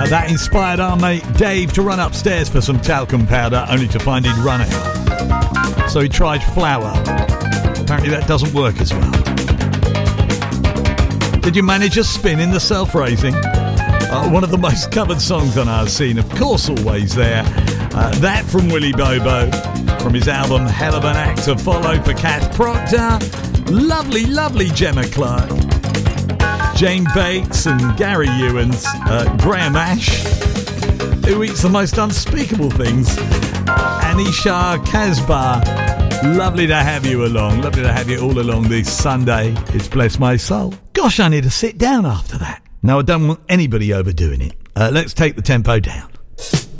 That inspired our mate Dave to run upstairs for some talcum powder, only to find he'd run out. So he tried flour. Apparently that doesn't work as well. Did you manage a spin in the self-raising? One of the most covered songs on our scene, of course, always there. That from Willie Bobo, from his album Hell of an Act to Follow for Kath Proctor. Lovely, lovely Gemma Clark. Jane Bates and Gary Ewans. Graham Ash, who eats the most unspeakable things. Anisha Kasbah. Lovely to have you along. Lovely to have you all along this Sunday. It's Bless My Soul. Gosh, I need to sit down after that. No, I don't want anybody overdoing it. Let's take the tempo down.